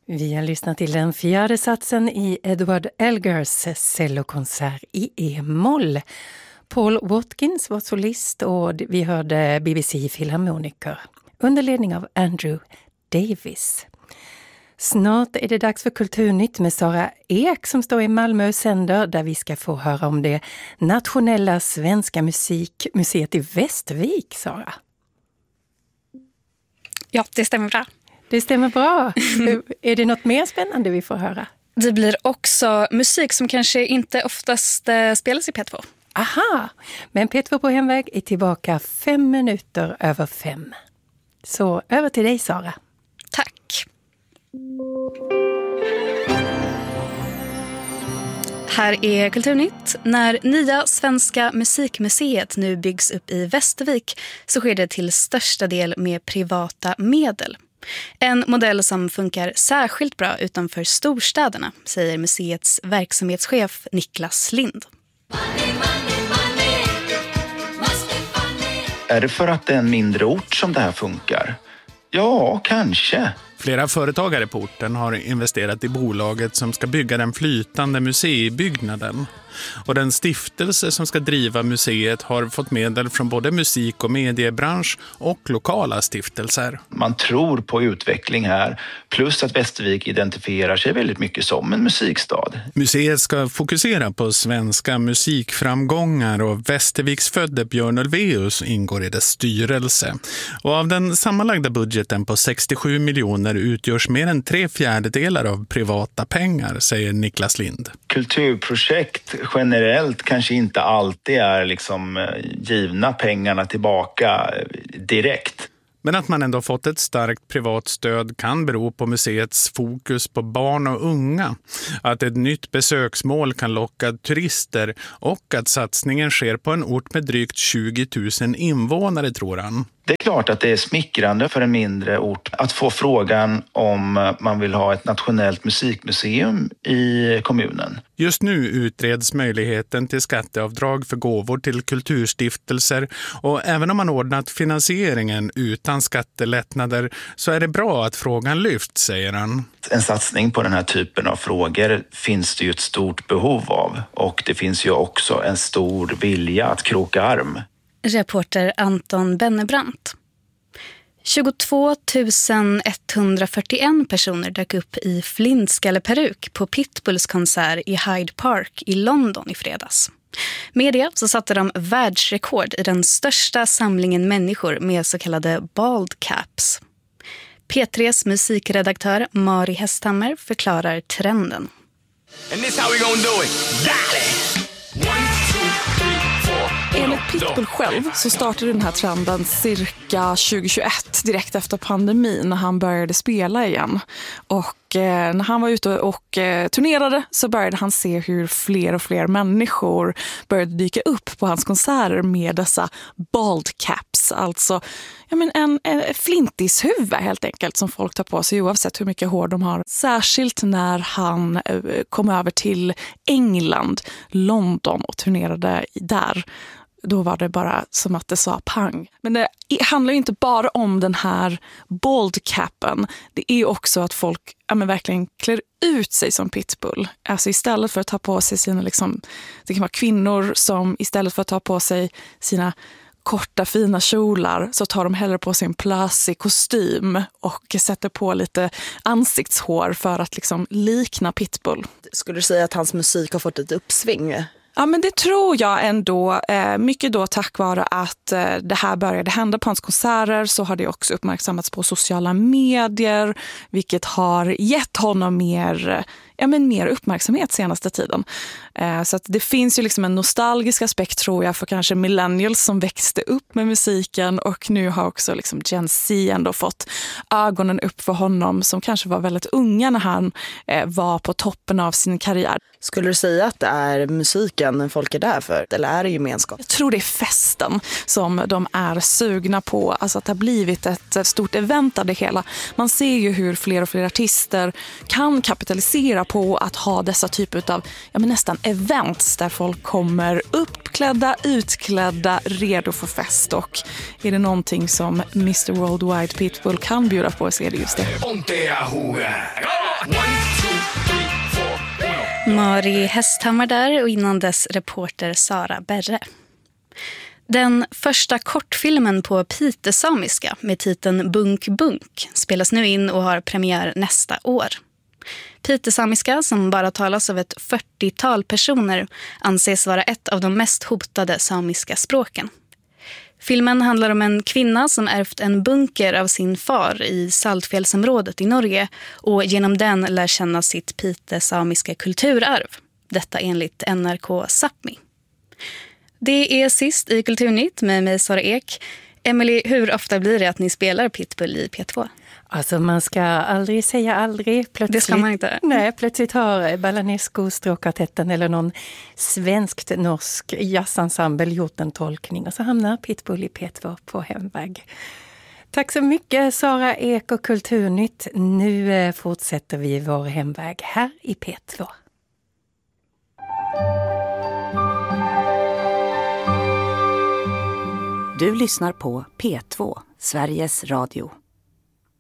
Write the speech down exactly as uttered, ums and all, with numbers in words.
Vi har lyssnat till den fjärde satsen i Edward Elgars cellokonsert i E-moll. Paul Watkins var solist och vi hörde B B C Philharmoniker under ledning av Andrew Davis. Snart är det dags för Kulturnytt med Sara Ek som står i Malmö och sänder, där vi ska få höra om det nationella svenska musikmuseet i Västervik, Sara. Ja, det stämmer bra. Det stämmer bra. Är det något mer spännande vi får höra? Det blir också musik som kanske inte oftast eh, spelas i P två. Aha, men P två på hemväg är tillbaka fem minuter över fem. Så över till dig, Sara. Tack. Här är Kulturnytt. När nya Svenska musikmuseet nu byggs upp i Västervik så sker det till största del med privata medel. En modell som funkar särskilt bra utanför storstäderna, säger museets verksamhetschef Niklas Lind. Är det för att det är en mindre ort som det här funkar? Ja, kanske. Flera företagare på orten har investerat i bolaget som ska bygga den flytande museibyggnaden. Och den stiftelse som ska driva museet har fått medel från både musik- och mediebransch och lokala stiftelser. Man tror på utveckling här, plus att Västervik identifierar sig väldigt mycket som en musikstad. Museet ska fokusera på svenska musikframgångar och Västerviks födde Björn Ulvaeus ingår i dess styrelse. Och av den sammanlagda budgeten på sextiosju miljoner utgörs mer än tre fjärdedelar av privata pengar, säger Niklas Lind. Kulturprojekt generellt kanske inte alltid är liksom givna pengarna tillbaka direkt. Men att man ändå fått ett starkt privat stöd kan bero på museets fokus på barn och unga. Att ett nytt besöksmål kan locka turister och att satsningen sker på en ort med drygt tjugo tusen invånare, tror han. Det är klart att det är smickrande för en mindre ort att få frågan om man vill ha ett nationellt musikmuseum i kommunen. Just nu utreds möjligheten till skatteavdrag för gåvor till kulturstiftelser, och även om man ordnat finansieringen utan skattelättnader så är det bra att frågan lyfts, säger han. En satsning på den här typen av frågor finns det ju ett stort behov av, och det finns ju också en stor vilja att kroka arm. Reporter Anton Bennebrant. tjugotvå tusen etthundrafyrtioen personer dök upp i flintskalleperuk på Pitbulls konsert i Hyde Park i London i fredags. Med det så satte de världsrekord i den största samlingen människor med så kallade bald caps. P tres musikredaktör Mari Hästhammer förklarar trenden. And this how we gonna do it. Dale! One, two, three, four. Enligt Pitbull själv så startade den här trenden cirka tjugohundratjugoett, direkt efter pandemin, när han började spela igen. Och eh, när han var ute och eh, turnerade så började han se hur fler och fler människor började dyka upp på hans konserter med dessa bald caps. Alltså ja, men en, en flintishuvud helt enkelt som folk tar på sig oavsett hur mycket hår de har. Särskilt när han eh, kom över till England, London och turnerade där. Då var det bara som att det sa pang. Men det handlar ju inte bara om den här bald capen. Det är också att folk ja, men verkligen klär ut sig som Pitbull. Alltså istället för att ta på sig sina, liksom, det kan vara kvinnor som istället för att ta på sig sina korta fina kjolar så tar de hellre på sig en plötsig kostym och sätter på lite ansiktshår för att liksom likna Pitbull. Skulle du säga att hans musik har fått ett uppsving? Ja, men det tror jag ändå. Eh, mycket då tack vare att eh, det här började hända på hans konserter, så har det också uppmärksammats på sociala medier, vilket har gett honom mer, ja, men mer uppmärksamhet senaste tiden. Eh, så att det finns ju liksom en nostalgisk aspekt, tror jag, för kanske millennials som växte upp med musiken, och nu har också liksom Gen Z ändå fått ögonen upp för honom, som kanske var väldigt unga när han eh, var på toppen av sin karriär. Skulle du säga att det är musiken folk är där för, eller är det gemenskap? Jag tror det är festen som de är sugna på. Alltså att det har blivit ett stort event av det hela. Man ser ju hur fler och fler artister kan kapitalisera på att ha dessa typer av ja, men nästan events där folk kommer uppklädda, utklädda, redo för fest. Och är det någonting som mister Worldwide Pitbull kan bjuda på, så är det just det. One, two, three, four, uno. Mari Hästhammar där och innan dess reporter Sara Berre. Den första kortfilmen på pitesamiska med titeln Bunk Bunk spelas nu in och har premiär nästa år. Pitesamiska, som bara talas av ett fyrtiotal personer, anses vara ett av de mest hotade samiska språken. Filmen handlar om en kvinna som ärvt en bunker av sin far i Saltfjällsområdet i Norge och genom den lär känna sitt pitesamiska kulturarv. Detta enligt N R K Sápmi. Det är sist i Kulturnytt med mig, Sara Ek. Emily, hur ofta blir det att ni spelar Pitbull i P två? Alltså man ska aldrig säga aldrig. Plötsligt, det ska man inte. Nej, plötsligt har Balanesco, Stråkvartetten eller någon svenskt-norsk jazzensemble gjort en tolkning och så hamnar Pitbull i P två på hemväg. Tack så mycket Sara Ek och Kulturnytt. Nu fortsätter vi vår hemväg här i P två. Du lyssnar på P två, Sveriges Radio.